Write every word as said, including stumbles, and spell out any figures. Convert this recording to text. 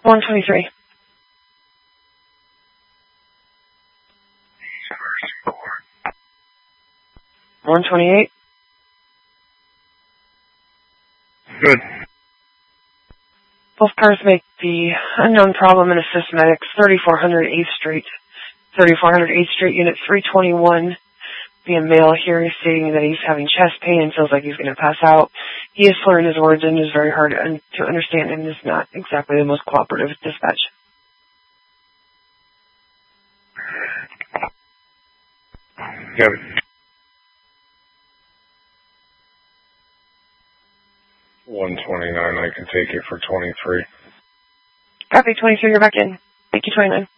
one twenty-three. one twenty-eight. Good. Both cars make the unknown problem in Assist Medics, thirty-four hundred eighth Street. thirty-four hundred eighth Street, Unit three twenty-one. Being male here, stating that he's having chest pain and feels like he's going to pass out. He is slurring his words and is very hard to understand and is not exactly the most cooperative dispatch. Got it. one twenty-nine, I can take it for twenty-three. Copy, twenty-three, you're back in. Thank you, twenty-nine.